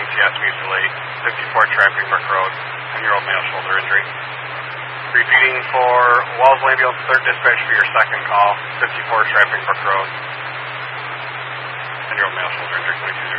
ECS mutually, 54 Trapping Brook Road, 10-year-old male shoulder injury. Repeating for Wellesley Ambulance 3rd Dispatch for your second call, 54 Trapping Brook Road, 10-year-old male shoulder injury, 22